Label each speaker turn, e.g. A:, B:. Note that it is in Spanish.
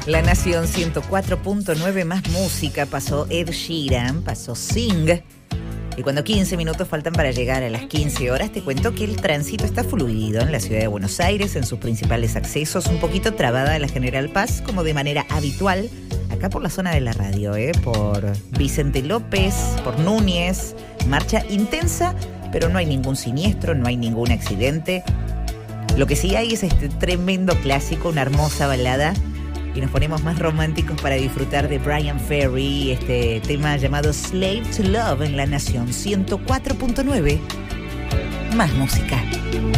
A: La Nación 104.9, más música. Pasó Ed Sheeran, pasó Sing. Y cuando 15 minutos faltan para llegar a las 15 horas, te cuento que el tránsito está fluido en la ciudad de Buenos Aires, en sus principales accesos, un poquito trabada la General Paz, como de manera habitual, acá por la zona de la radio, por Vicente López, por Núñez, marcha intensa, pero no hay ningún siniestro, no hay ningún accidente. Lo que sí hay es este tremendo clásico, una hermosa balada, y nos ponemos más románticos para disfrutar de Bryan Ferry, este tema llamado Slave to Love en La Nación 104.9. Más música.